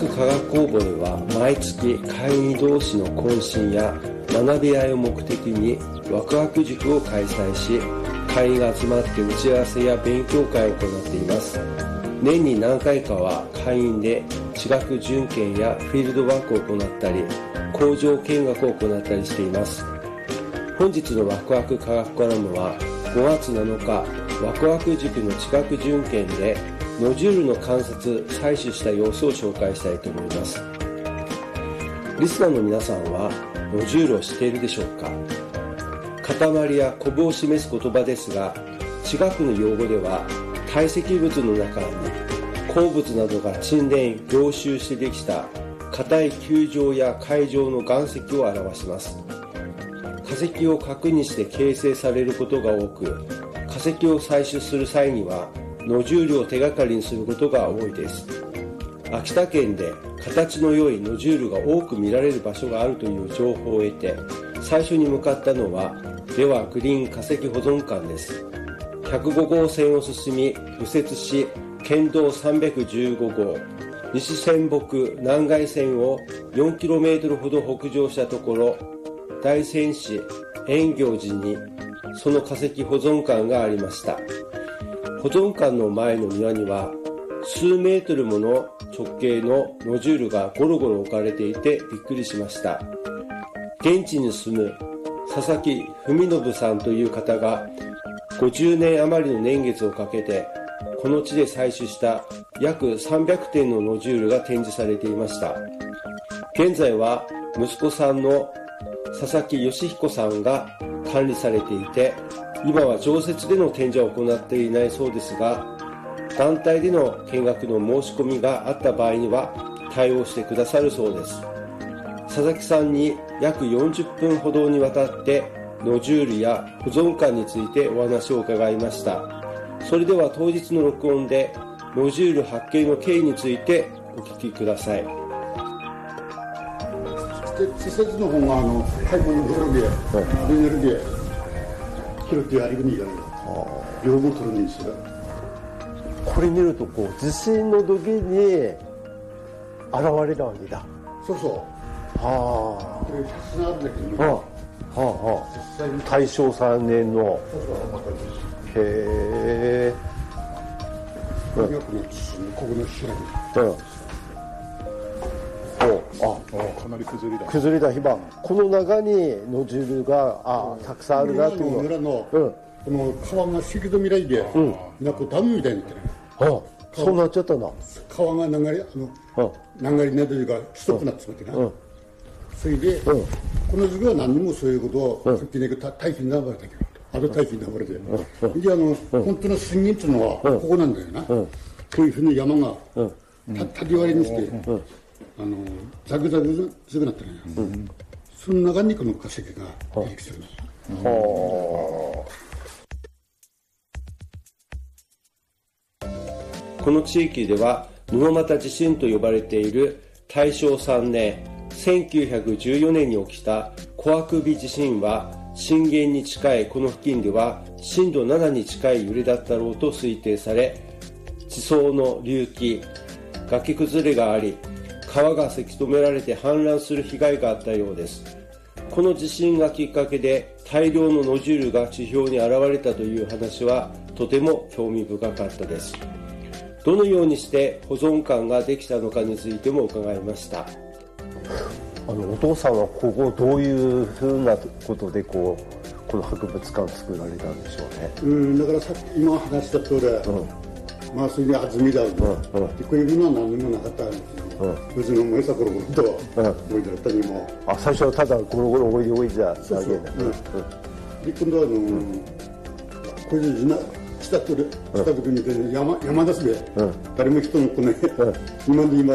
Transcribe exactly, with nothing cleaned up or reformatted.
学科学工房では毎月会員同士の懇親や学び合いを目的にワクワク塾を開催し、会員が集まって打ち合わせや勉強会を行っています。年に何回かは会員で地学巡検やフィールドワークを行ったり、工場見学を行ったりしています。本日のワクワク科学コラムはごがつなのか、ワクワク塾の地学巡検でノジュールの観察・採取した様子を紹介したいと思います。リスナーの皆さんはノジュールを知っているでしょうか？塊やコブを示す言葉ですが、地学の用語では堆積物の中に鉱物などが沈殿・凝集してできた硬い球状や塊状の岩石を表します。化石を確認して形成されることが多く、化石を採取する際にはノジュールを手がかりにすることが多いです。秋田県で形の良いノジュールが多く見られる場所があるという情報を得て、最初に向かったのは出羽グリーン化石保存館です。ひゃくごごうせんを進み、右折し、県道さんびゃくじゅうごごう、西仙北南外線を よんキロメートル ほど北上したところ、大仙市円行寺にその化石保存館がありました。保存館の前の庭には数メートルもの直径のノジュールがゴロゴロ置かれていてびっくりしました。現地に住む佐々木文信さんという方がごじゅうねん余りの年月をかけてこの地で採取した約さんびゃくてんのノジュールが展示されていました。現在は息子さんの佐々木義彦さんが管理されていて、今は常設での展示は行っていないそうですが、団体での見学の申し込みがあった場合には対応してくださるそうです。佐々木さんに約よんじゅっぷんほどにわたってノジュールや保存館についてお話を伺いました。それでは当日の録音でノジュール発見の経緯についてお聞きください。 施設の方があの太鼓のところでレベルで拾ってやるにいかない両方取るんですよ。 これ見るとこう地震の時に現れたわけだ。 そうそう。はあ。これ写真あるんだけどね。はあはあはあ。大正さんねんの。 そうそう。 へえ。 これがこの地震、ここの調べ。うん。 ああ、かなり崩れた崩れた火場、この中にノジュールがあたくさんあるなというの村の、うん、この川が赤道未来で、うん、なんかダムみたいになってる。 ああ、そうなっちゃったな。 川が流れあの、うん、流れになるというかストップになってしまってな、うん、それで、うん、この時は何にもそういうことを関係ないけど台風に流れたけど、あの台風に流れて、うん、であの、うん、本当の震源っていうのはここなんだよな、うん、こういうふうに山が、うん、た縦割りにして、うん、あのザグザグザグなってるんや、うん、その中にこの化石が出てきてるんです。 はあ、この地域では沼俣地震と呼ばれている大正さんねんせんきゅうひゃくじゅうよねんに起きた小あくび地震は震源に近いこの付近では震度ななに近い揺れだったろうと推定され、地層の隆起、崖崩れがあり、川がせき止められて氾濫する被害があったようです。この地震がきっかけで大量のノジュールが地表に現れたという話はとても興味深かったです。どのようにして保存館ができたのかについても伺いました。あのお父さんはここどういうふうなことでこうこの博物館作られたんでしょうね。 うんだからさっき今話した通り、うん、まあそれで安住だ、うんうん、でこういうのは何にもなかったんですけど、うん、別の燃えさゴロゴロと置いてあったにも、あ最初はただゴロゴロ置いておいてただけだ。そうそう、うん、で今度はあの、うん、これで来たと来た時に山山ですね、うん、誰も人の来ない、うん、今で今